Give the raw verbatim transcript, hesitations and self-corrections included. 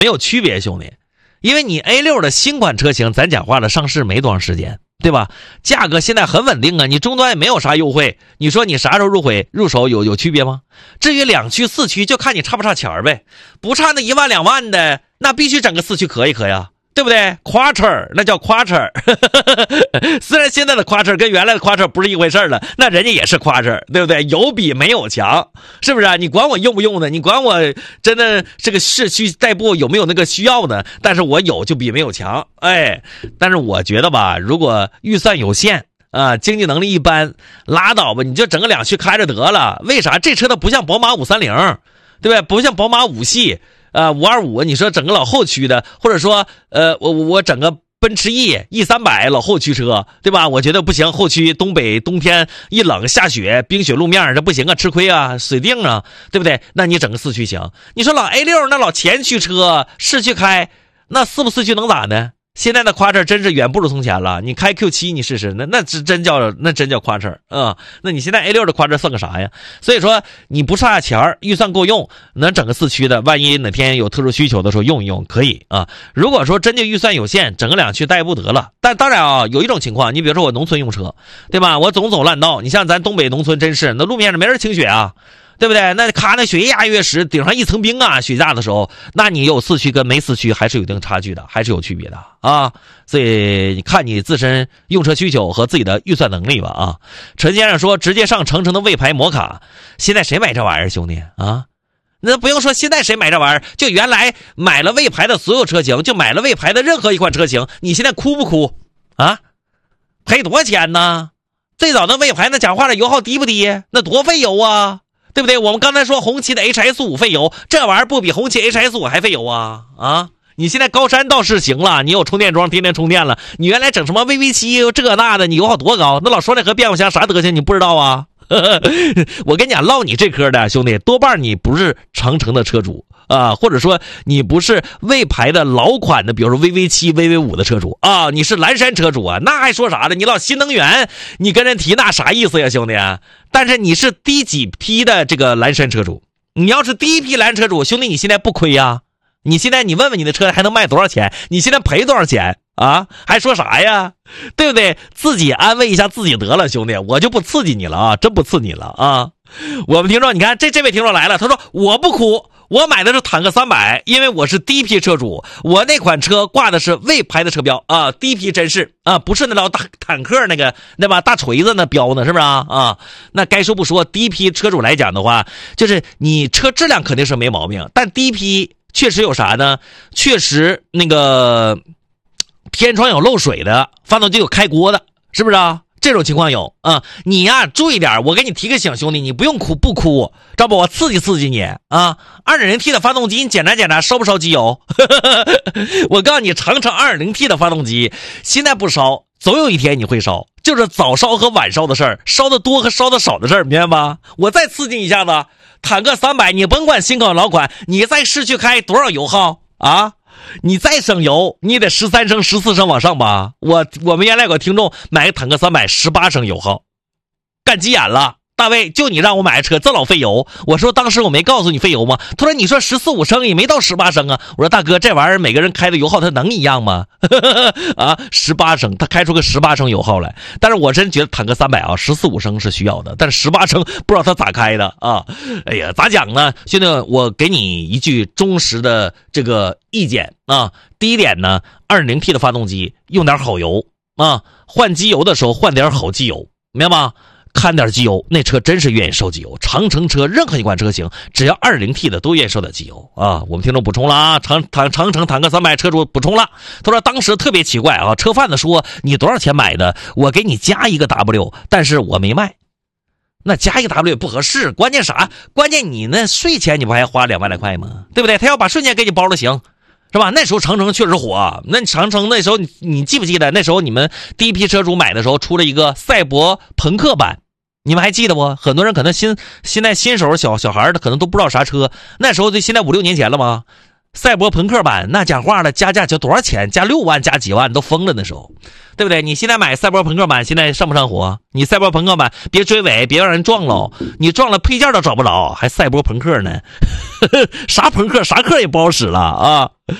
没有区别，兄弟。因为你 A 六 的新款车型，咱讲话了，上市没多长时间，对吧？价格现在很稳定啊，你终端也没有啥优惠，你说你啥时候入会入手有有区别吗？至于两驱四驱，就看你差不差钱呗，不差那一万两万的，那必须整个四驱可以可呀。对不对 ？Quattro 那叫 Quattro， 虽然现在的 Quattro 跟原来的 Quattro 不是一回事了，那人家也是 Quattro， 对不对？有比没有强，是不是啊？你管我用不用呢？你管我真的这个市区代步有没有那个需要呢？但是我有就比没有强，哎，但是我觉得吧，如果预算有限啊，经济能力一般，拉倒吧，你就整个两驱开着得了。为啥？这车它不像宝马五三零，对吧？不像宝马五系。呃，五二五，你说整个老后驱的，或者说，呃，我我整个奔驰 E E 三百老后驱车，对吧？我觉得不行，后驱东北冬天一冷下雪，冰雪路面这不行啊，吃亏啊，水定啊，对不对？那你整个四驱行。你说老 A 六 那老前驱车市区开，那四不四驱能咋呢？现在的夸这真是远不如从前了。你开 Q 七 你试试，那那真叫那真叫夸这啊！那你现在 A 六 的夸这算个啥呀？所以说你不差钱，预算够用，能整个四驱的，万一哪天有特殊需求的时候用一用可以啊。如果说真就预算有限，整个两驱代步得了。但当然啊，有一种情况，你比如说我农村用车，对吧？我总走烂道，你像咱东北农村真是那路面上没人清雪啊。对不对？那咔，那雪越压越实，顶上一层冰啊！雪架的时候，那你有四驱跟没四驱还是有一定差距的，还是有区别的啊。所以你看你自身用车需求和自己的预算能力吧啊。陈先生说，直接上长城的魏牌摩卡，现在谁买这玩意儿，兄弟啊？那不用说，现在谁买这玩意儿？就原来买了魏牌的所有车型，就买了魏牌的任何一款车型，你现在哭不哭啊？赔多少钱呢？最早的魏牌那讲话了，油耗低不低？那多费油啊！对不对？我们刚才说红旗的 H S 五 费油，这玩意儿不比红旗 H S 五 还费油啊啊！你现在高山倒是行了，你有充电桩天天充电了，你原来整什么 V V 七 这那的，你油耗多高？那老双离合变速箱啥德行你不知道啊？我跟你讲，唠你这嗑的兄弟，多半你不是长城的车主啊，或者说你不是魏牌的老款的，比如说 V V 七、V V 五 的车主啊，你是蓝山车主啊，那还说啥呢？你老新能源，你跟人提那啥意思呀，兄弟？但是你是第几批的这个蓝山车主？你要是第一批蓝车主，兄弟，你现在不亏呀？你现在你问问你的车还能卖多少钱？你现在赔多少钱啊？还说啥呀？对不对？自己安慰一下自己得了，兄弟，我就不刺激你了啊，真不刺激你了啊！我们听众，你看这这位听众来了，他说我不哭，我买的是坦克三百，因为我是第一批车主，我那款车挂的是魏牌的车标啊，第一批真是啊，不是那老大坦克那个那把大锤子那标呢，是不是啊？啊，那该说不说，第一批车主来讲的话，就是你车质量肯定是没毛病，但第一批确实有啥呢？确实那个天窗有漏水的，发动机有开锅的，是不是啊？这种情况有啊，你呀注意点，我给你提个醒，兄弟，你不用哭不哭，知道不？我刺激刺激你啊！二点零 T 的发动机，你检查检查烧不烧机油？我告诉你，长城 二点零 T 的发动机现在不烧，总有一天你会烧，就是早烧和晚烧的事儿，烧的多和烧的少的事儿，明白吗？我再刺激一下子，坦克三百，你甭管新款老款，你在市区开多少油耗啊？你再省油，你得十三升、十四升往上吧？我我们原来有个听众买个坦克三百，十八升油耗，干急眼了。大卫，就你让我买车，这老费油。我说当时我没告诉你费油吗？他说你说十四五升也没到十八升啊。我说大哥，这玩意儿每个人开的油耗它能一样吗？啊，十八升，他开出个十八升油耗来。但是我真觉得坦克三百啊，十四五升是需要的，但是十八升不知道他咋开的啊。哎呀，咋讲呢？兄弟，我给你一句忠实的这个意见啊。第一点呢 ，二点零 T 的发动机用点好油啊，换机油的时候换点好机油，明白吗？看点机油，那车真是愿意烧机油。长城车任何一款车型，只要 二点零 T 的都愿意烧点机油啊。我们听众补充了啊，长长长城坦克三百车主补充了，他说当时特别奇怪啊，车贩子说你多少钱买的？我给你加一个 W， 但是我没卖。那加一个 W 也不合适，关键啥？关键你那税钱你不还花两万来块吗？对不对？他要把税钱给你包了行。是吧？那时候长城确实火，那长城那时候你你记不记得？那时候你们第一批车主买的时候出了一个赛博朋克版，你们还记得不？很多人可能新现在新手小小孩的可能都不知道啥车，那时候就现在五六年前了吗？ 赛博朋克版那讲话了，加价就多少钱？加六万加几万都疯了那时候，对不对？你现在买赛博朋克版，现在上不上火？你赛博朋克版别追尾，别让人撞喽，你撞了配件都找不着，还赛博朋克呢？啥朋克啥克也不好使了啊！